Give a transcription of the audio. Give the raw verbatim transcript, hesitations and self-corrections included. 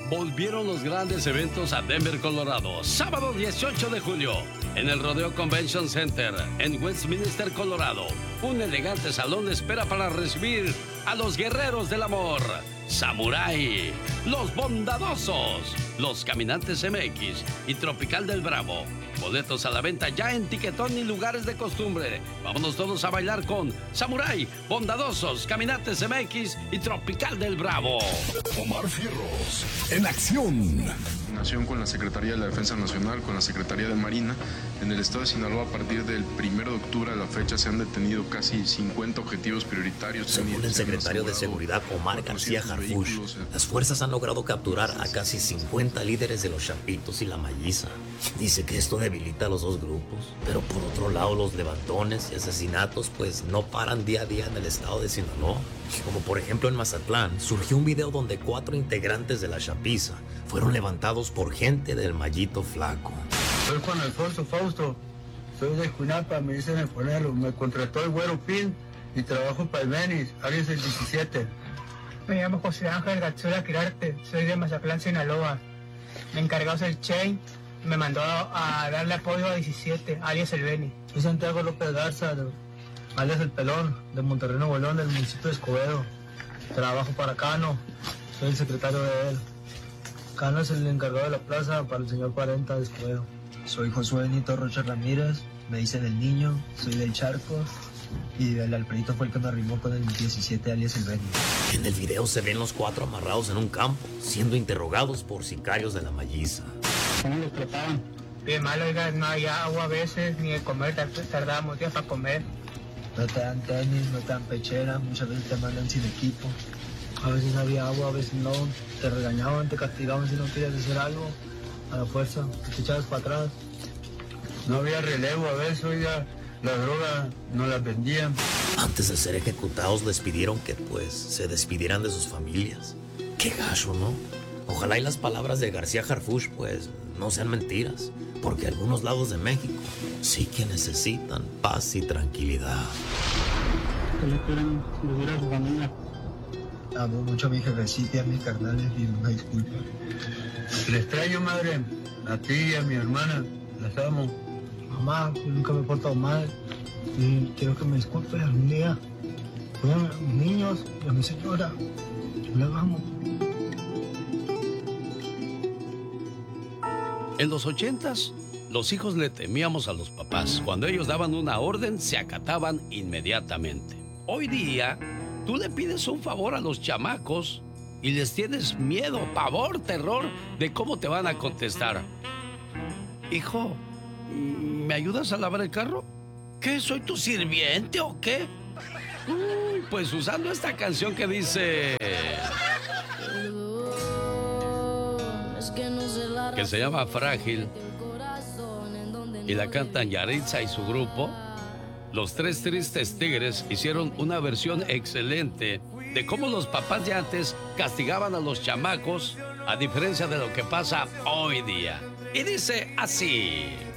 Volvieron los grandes eventos a Denver, Colorado. Sábado dieciocho de julio, en el Rodeo Convention Center, en Westminster, Colorado. Un elegante salón le espera para recibir a los guerreros del amor. Samurai, Los Bondadosos, Los Caminantes M X y Tropical del Bravo. Boletos a la venta ya en Tiquetón y lugares de costumbre. Vámonos todos a bailar con Samurai, Bondadosos, Caminantes M X y Tropical del Bravo. Omar Fierros, en acción. Nación con la Secretaría de la Defensa Nacional, con la Secretaría de Marina. En el estado de Sinaloa, a partir del primero de octubre a la fecha, se han detenido casi cincuenta objetivos prioritarios. Según el secretario de Seguridad, Omar García Harfuch, las fuerzas han logrado capturar a casi cincuenta líderes de los Chapitos y la Malliza. Dice que esto debilita a los dos grupos, pero por otro lado los levantones y asesinatos pues no paran día a día en el estado de Sinaloa. Como por ejemplo en Mazatlán, surgió un video donde cuatro integrantes de la Chapiza fueron levantados por gente del Mallito Flaco. Soy Juan Alfonso Fausto, soy de Junapa, me dicen el Fonelo, me contrató el Güero Pin y trabajo para el Menis, Aries el diecisiete. Me llamo José Ángel Gatzura Quirarte, soy de Mazatlán, Sinaloa. Me encargamos el Chain, me mandó a darle apoyo a diecisiete, alias el Beni. Soy Santiago López Garza, alias el Pelón, de Monterrey, Nuevo León, del municipio de Escobedo. Trabajo para Cano, soy el secretario de él. Cano es el encargado de la plaza para el señor cuarenta de Escobedo. Soy Josué Benito Rocha Ramírez, me dicen el Niño, soy del Charco y el Alfredito fue el que me arrimó con el diecisiete alias el Benny. En el video se ven los cuatro amarrados en un campo, siendo interrogados por sicarios de la Malliza. ¿Cómo los trataban? Bien mal, oiga, no hay agua a veces, ni de comer, tardábamos días para comer. No te dan tenis, no te dan pechera, muchas veces te mandan sin equipo. A veces había agua, a veces no, te regañaban, te castigaban si no querías hacer algo. A la fuerza, te echabas para atrás. No había relevo a veces, oiga, la droga no la vendían. Antes de ser ejecutados les pidieron que pues se despidieran de sus familias. Qué gacho, ¿no? Ojalá y las palabras de García Harfuch pues no sean mentiras, porque algunos lados de México sí que necesitan paz y tranquilidad. ¿Qué le quieren decir a su familia? Amo mucho a mi jefecita y a mis carnales y una disculpa. Les extraño, madre, a ti y a mi hermana, las amo. Mamá, yo nunca me he portado mal y quiero que me disculpes algún día. Cuídame a mis niños y a mi señora, yo las amo. En los ochentas, los hijos le temíamos a los papás. Cuando ellos daban una orden, se acataban inmediatamente. Hoy día, tú le pides un favor a los chamacos y les tienes miedo, pavor, terror de cómo te van a contestar. Hijo, ¿me ayudas a lavar el carro? ¿Qué, soy tu sirviente o qué? Uy, pues usando esta canción que dice... que se llama Frágil y la cantan Yaritza y su grupo. Los Tres Tristes Tigres hicieron una versión excelente de cómo los papás de antes castigaban a los chamacos, a diferencia de lo que pasa hoy día. Y dice así: